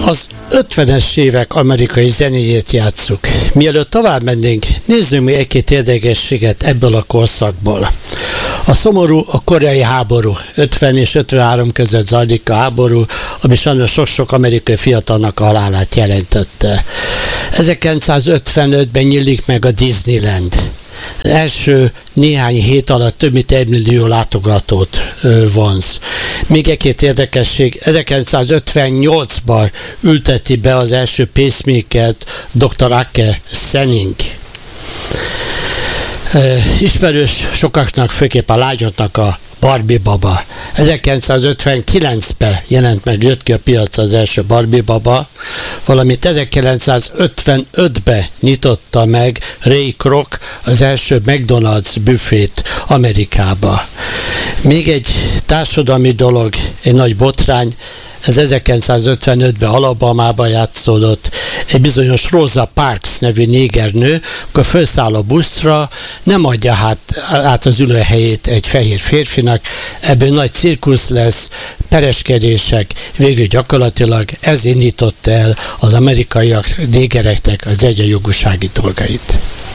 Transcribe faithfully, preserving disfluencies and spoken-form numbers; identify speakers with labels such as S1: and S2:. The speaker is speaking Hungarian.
S1: Az ötvenes évek amerikai zenéjét játsszuk. Mielőtt tovább mennénk, nézzünk még egy-két érdekességet ebből a korszakból. A szomorú a koreai háború. ötven és ötvenhárom között zajlik a háború, ami sajnos sok-sok amerikai fiatalnak a halálát jelentette. ezerkilencszázötvenötben nyílik meg a Disneyland. Az első néhány hét alatt több mint egy millió látogatót vonz. Még egy-két érdekesség, ezerkilencszázötvennyolcban ülteti be az első pacemakert doktor Ake Senning. Ismerős sokaknak, főképp a lányoknak a Barbie baba. ezerkilencszázötvenkilencben jelent meg, jött ki a piacra az első Barbie baba, valamint ezerkilencszázötvenötben nyitotta meg Ray Kroc az első McDonald's büfét Amerikába. Még egy társadalmi dolog, egy nagy botrány, ez ezerkilencszázötvenötben Alabamában játszódott, egy bizonyos Rosa Parks nevű négernő, akkor felszáll a buszra, nem adja hát, át az ülőhelyét egy fehér férfinak, ebből nagy cirkusz lesz, pereskedések, végül gyakorlatilag ez indította el az amerikaiak, négereknek az egyenjogúsági dolgait.